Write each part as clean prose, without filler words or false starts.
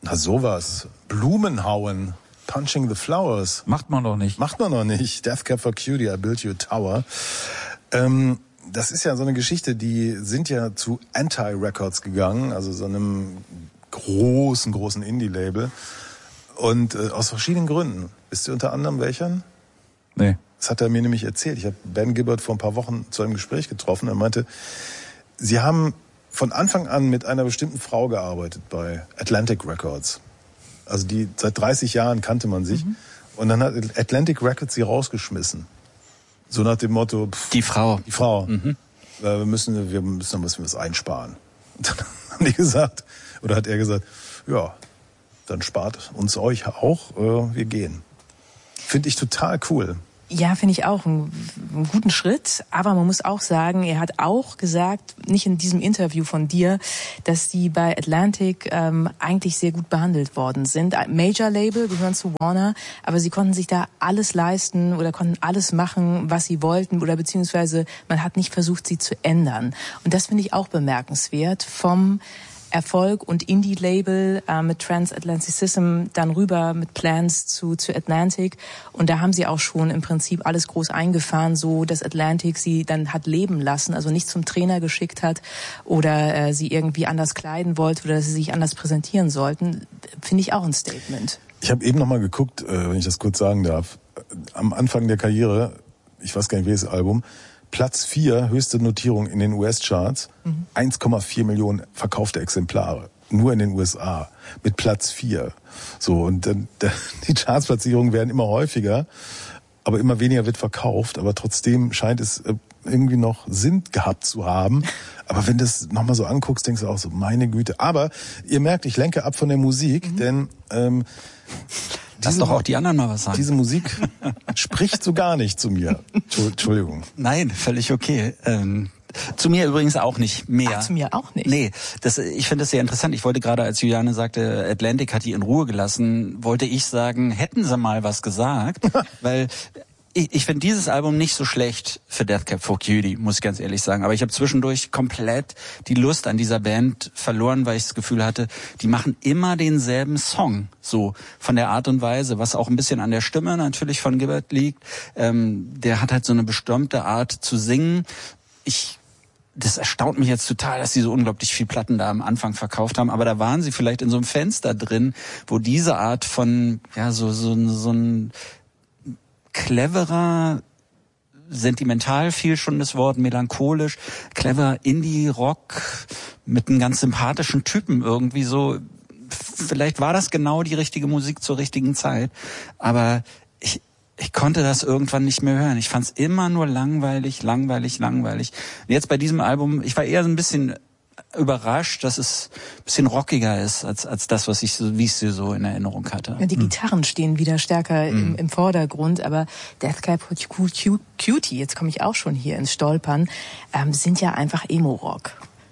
Na sowas. Blumen hauen. Punching the Flowers. Macht man noch nicht. Death Cab for Cutie, I Built You a Tower. Das ist ja so eine Geschichte, die sind ja zu Anti-Records gegangen, also so einem großen Indie-Label. Und aus verschiedenen Gründen. Wisst ihr unter anderem welchen? Nee. Das hat er mir nämlich erzählt. Ich habe Ben Gibbard vor ein paar Wochen zu einem Gespräch getroffen. Er meinte, sie haben von Anfang an mit einer bestimmten Frau gearbeitet bei Atlantic Records. Also die seit 30 Jahren kannte man sich. Mhm. Und dann hat Atlantic Records sie rausgeschmissen. So nach dem Motto, die Frau. Mhm. Wir müssen ein bisschen was einsparen. Und dann haben die gesagt, oder hat er gesagt, ja, dann spart uns euch auch, wir gehen. Finde ich total cool. Ja, finde ich auch einen guten Schritt. Aber man muss auch sagen, er hat auch gesagt, nicht in diesem Interview von dir, dass die bei Atlantic eigentlich sehr gut behandelt worden sind. Major Label, gehören zu Warner, aber sie konnten sich da alles leisten oder konnten alles machen, was sie wollten, oder beziehungsweise man hat nicht versucht, sie zu ändern. Und das finde ich auch bemerkenswert vom Erfolg und Indie-Label mit Transatlanticism dann rüber mit Plans zu Atlantic. Und da haben sie auch schon im Prinzip alles groß eingefahren, so dass Atlantic sie dann hat leben lassen, also nicht zum Trainer geschickt hat oder sie irgendwie anders kleiden wollte oder dass sie sich anders präsentieren sollten. Finde ich auch ein Statement. Ich habe eben nochmal geguckt, wenn ich das kurz sagen darf. Am Anfang der Karriere, ich weiß gar nicht, welches Album, Platz 4, höchste Notierung in den US-Charts, 1,4 Millionen verkaufte Exemplare, nur in den USA, mit Platz 4. So, und die Chartsplatzierungen werden immer häufiger, aber immer weniger wird verkauft, aber trotzdem scheint es irgendwie noch Sinn gehabt zu haben. Aber wenn du das nochmal so anguckst, denkst du auch so, meine Güte. Aber ihr merkt, ich lenke ab von der Musik, denn lass doch auch die anderen mal was sagen. Diese Musik spricht so gar nicht zu mir. Entschuldigung. Nein, völlig okay. Zu mir übrigens auch nicht mehr. Ach, zu mir auch nicht? Nee, ich finde das sehr interessant. Ich wollte gerade, als Juliane sagte, Atlantic hat die in Ruhe gelassen, wollte ich sagen, hätten sie mal was gesagt. Weil ich finde dieses Album nicht so schlecht für Death Cab for Cutie, muss ich ganz ehrlich sagen. Aber ich habe zwischendurch komplett die Lust an dieser Band verloren, weil ich das Gefühl hatte, die machen immer denselben Song. So von der Art und Weise, was auch ein bisschen an der Stimme natürlich von Gibbard liegt. Der hat halt so eine bestimmte Art zu singen. Das erstaunt mich jetzt total, dass sie so unglaublich viel Platten da am Anfang verkauft haben. Aber da waren sie vielleicht in so einem Fenster drin, wo diese Art von, ja, so ein cleverer, sentimental fiel schon das Wort, melancholisch, clever Indie-Rock mit einem ganz sympathischen Typen irgendwie so. Vielleicht war das genau die richtige Musik zur richtigen Zeit, aber ich konnte das irgendwann nicht mehr hören. Ich fand's immer nur langweilig. Und jetzt bei diesem Album, ich war eher so ein bisschen überrascht, dass es ein bisschen rockiger ist als das, wie ich sie so in Erinnerung hatte. Ja, die Gitarren stehen wieder stärker im Vordergrund, aber Death Cab for Cutie, jetzt komme ich auch schon hier ins Stolpern, sind ja einfach Emo-Rock.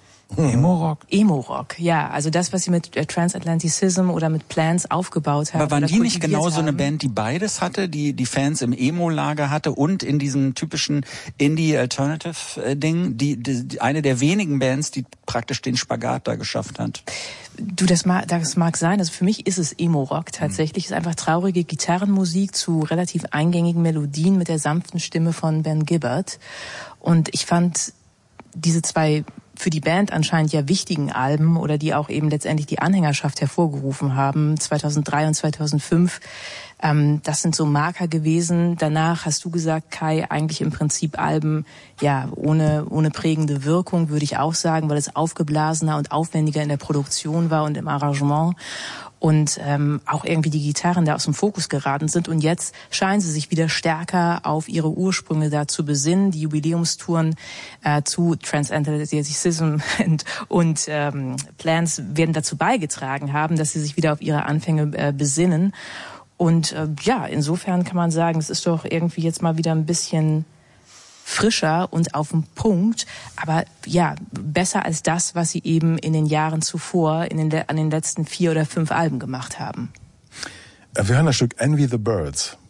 Emo-Rock, ja. Also das, was sie mit Transatlanticism oder mit Plans aufgebaut haben. Aber waren die nicht genau so eine Band, die beides hatte, die Fans im Emo-Lager hatte und in diesem typischen Indie-Alternative-Ding? Die eine der wenigen Bands, die praktisch den Spagat da geschafft hat. Du, das mag sein. Also für mich ist es Emo-Rock tatsächlich. Es ist einfach traurige Gitarrenmusik zu relativ eingängigen Melodien mit der sanften Stimme von Ben Gibbard. Und ich fand diese zwei für die Band anscheinend ja wichtigen Alben oder die auch eben letztendlich die Anhängerschaft hervorgerufen haben, 2003 und 2005, das sind so Marker gewesen. Danach hast du gesagt, Kai, eigentlich im Prinzip Alben ja ohne prägende Wirkung, würde ich auch sagen, weil es aufgeblasener und aufwendiger in der Produktion war und im Arrangement. Und auch irgendwie die Gitarren da aus dem Fokus geraten sind. Und jetzt scheinen sie sich wieder stärker auf ihre Ursprünge da zu besinnen. Die Jubiläumstouren zu Transatlanticism und Plans werden dazu beigetragen haben, dass sie sich wieder auf ihre Anfänge besinnen. Und ja, insofern kann man sagen, es ist doch irgendwie jetzt mal wieder ein bisschen frischer und auf den Punkt, aber ja, besser als das, was sie eben in den Jahren zuvor, an den letzten 4 oder 5 Alben gemacht haben. Wir hören das Stück Envy the Birds.